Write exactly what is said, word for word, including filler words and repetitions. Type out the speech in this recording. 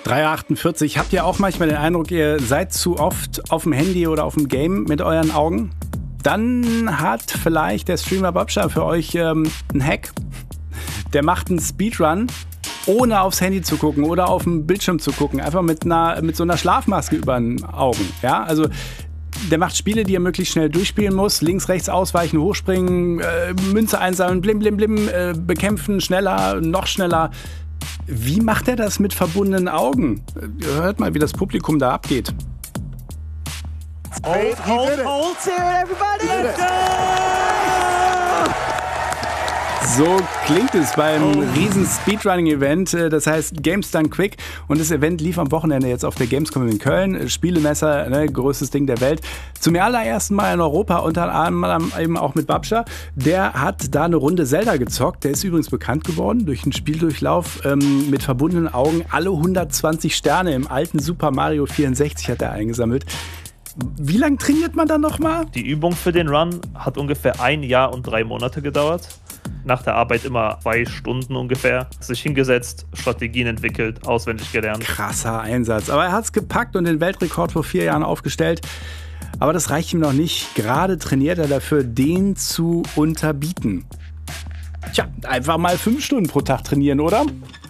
drei Uhr achtundvierzig. Habt ihr auch manchmal den Eindruck, ihr seid zu oft auf dem Handy oder auf dem Game mit euren Augen? Dann hat vielleicht der Streamer Babsha für euch ähm, einen Hack. Der macht einen Speedrun, ohne aufs Handy zu gucken oder auf dem Bildschirm zu gucken. Einfach mit einer mit so einer Schlafmaske über den Augen. Ja, also der macht Spiele, die er möglichst schnell durchspielen muss. Links, rechts ausweichen, hochspringen, äh, Münze einsammeln, blim, blim, blim, äh, bekämpfen, schneller, noch schneller. Wie macht er das mit verbundenen Augen? Hört mal, wie das Publikum da abgeht. Hold, hold, hold here, everybody. Let's go! So klingt es beim riesen Speedrunning-Event, das heißt Games Done Quick, und das Event lief am Wochenende jetzt auf der Gamescom in Köln. Spielemesser, ne, größtes Ding der Welt. Zum allerersten Mal in Europa, unter anderem eben auch mit Babsha. Der hat da eine Runde Zelda gezockt. Der ist übrigens bekannt geworden durch einen Spieldurchlauf ähm, mit verbundenen Augen. Alle hundertzwanzig Sterne im alten Super Mario vierundsechzig hat er eingesammelt. Wie lange trainiert man dann nochmal? Die Übung für den Run hat ungefähr ein Jahr und drei Monate gedauert. Nach der Arbeit immer zwei Stunden ungefähr. Sich hingesetzt, Strategien entwickelt, auswendig gelernt. Krasser Einsatz. Aber er hat es gepackt und den Weltrekord vor vier Jahren aufgestellt. Aber das reicht ihm noch nicht. Gerade trainiert er dafür, den zu unterbieten. Tja, einfach mal fünf Stunden pro Tag trainieren, oder?